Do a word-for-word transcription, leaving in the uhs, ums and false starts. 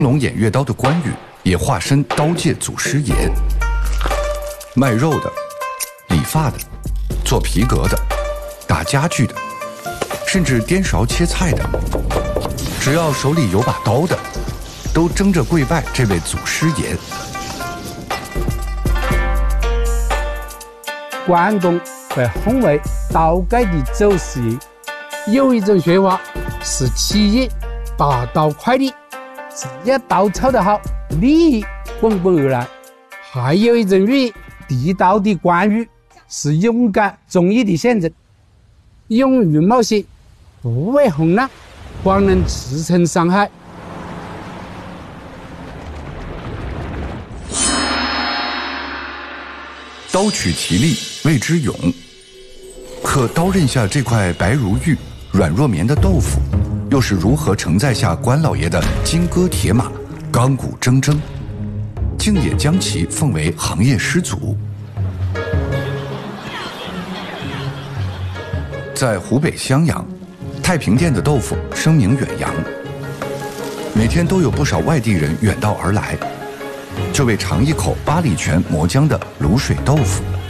龙偃月刀的关羽也化身刀界祖师爷，卖肉的、理发的、做皮革的、打家具的，甚至颠勺切菜的，只要手里有把刀的，都争着跪拜这位祖师爷。 关公被hon为刀界的祖师爷。有一种说法是企业大刀快利，只要刀操得好，利益滚滚而来。还有一种寓意，地道的关羽是勇敢忠义的象征，勇于冒险，不畏红难，方能驰骋山海。 刀取其利，谓之勇。可刀刃下这块白如玉、软若棉的豆腐，又是如何承载下关老爷的金戈铁马、钢骨铮铮，竟也将其奉为行业师祖？在湖北襄阳，太平店的豆腐声名远扬，每天都有不少外地人远道而来，就为尝一口八里泉磨浆的卤水豆腐。